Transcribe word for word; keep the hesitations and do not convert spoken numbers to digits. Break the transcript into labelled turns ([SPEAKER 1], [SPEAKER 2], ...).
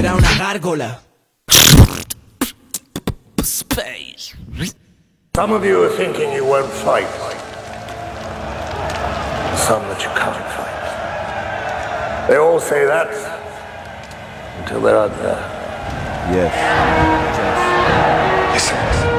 [SPEAKER 1] era una gárgola. Space.
[SPEAKER 2] Some of you are thinking you won't fight. Some that you can't fight. They all say that until they're out there.
[SPEAKER 3] Yes.
[SPEAKER 2] Listen.